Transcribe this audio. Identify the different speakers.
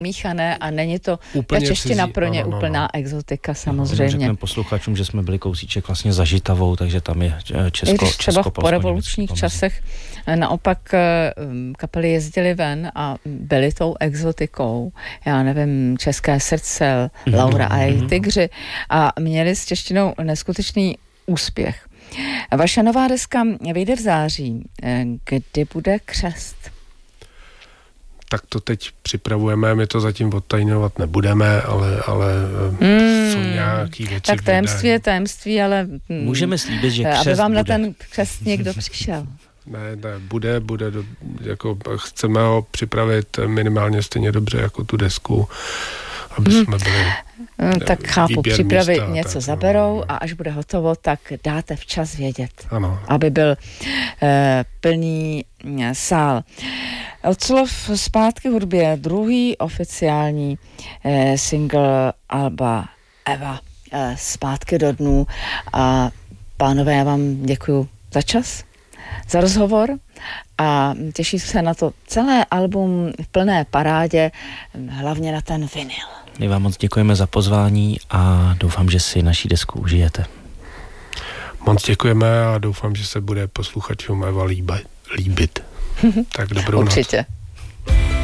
Speaker 1: míchané a není to
Speaker 2: úplně
Speaker 1: čeština
Speaker 2: cizí,
Speaker 1: pro ně
Speaker 2: ano,
Speaker 1: úplná exotika samozřejmě.
Speaker 3: Řekneme posluchačům, že jsme byli kousíček vlastně za Žitavou, takže tam je
Speaker 1: I když třeba v porevolučních časech naopak kapely jezdily ven a byly tou exotikou. Já nevím, České srdce, Laura a její Tygři a měli s češtinou neskutečný úspěch. Vaše nová deska vyjde v září. Kdy bude křest?
Speaker 2: Tak to teď připravujeme, my to zatím odtajňovat nebudeme, ale jsou nějaký věci.
Speaker 1: Tak tajemství je tajemství, ale
Speaker 3: můžeme slíbit, že křest
Speaker 1: aby vám
Speaker 3: bude.
Speaker 1: na ten křest někdo přišel.
Speaker 2: Ne, bude jako chceme ho připravit minimálně stejně dobře jako tu desku, aby jsme byli
Speaker 1: tak chápu, přípravy
Speaker 2: místa,
Speaker 1: něco
Speaker 2: tak,
Speaker 1: zaberou a až bude hotovo, tak dáte včas vědět,
Speaker 2: ano.
Speaker 1: aby byl plný sál. Od slov zpátky v hudbě, druhý oficiální single alba Eva, Zpátky do dnů. A pánové, já vám děkuju za čas, za rozhovor a těším se na to celé album v plné parádě, hlavně na ten vinyl.
Speaker 3: My vám moc děkujeme za pozvání a doufám, že si naší desku užijete.
Speaker 2: Moc děkujeme a doufám, že se bude posluchačům Eva líbit. Tak dobrou noc.
Speaker 1: Určitě.